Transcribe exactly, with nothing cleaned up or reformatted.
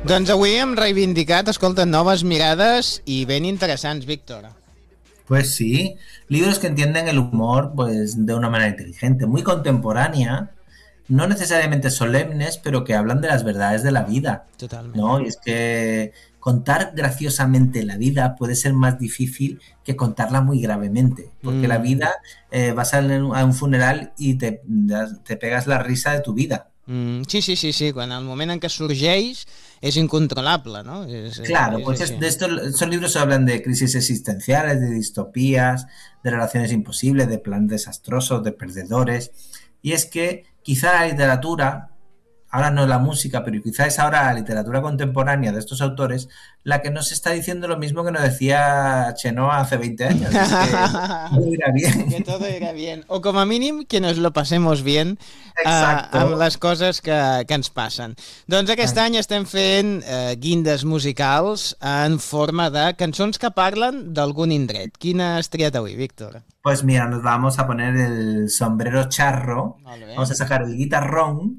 Doncs avui hem reivindicat, escolta, noves mirades i ben interessants, Víctor. Pues sí, libros que entienden el humor pues de una manera inteligente, muy contemporánea, no necesariamente solemnes, pero que hablan de las verdades de la vida, Totalment. ¿no? Y es que contar graciosamente la vida puede ser más difícil que contarla muy gravemente, porque la Mm. vida eh, vas a un a un funeral y te, te pegas la risa de tu vida. Mm, sí, sí, sí, sí, quan el moment en què sorgeix és incontrolable, no? És, és, Claro, és pues així. es, de estos, esos libros hablan de crisis existenciales, de distopías, de relaciones imposibles, de planes desastrosos, de perdedores. Y es que quizá la literatura, ahora no la música, pero quizá es ahora la literatura contemporánea de estos autores la que nos está diciendo lo mismo que nos decía Chenoa hace veinte años. Y es que todo irá Que bien. todo irá bien. O com a mínim que nos lo pasemos bien uh, amb Exacto. les coses que, que ens passen. Doncs aquest Ay, any estem fent uh, guindes musicals en forma de cançons que parlen d'algun indret. Quina has triat avui, Víctor? Pues mira, nos vamos a poner el sombrero charro, Molt bé. vamos a sacar el guitarrón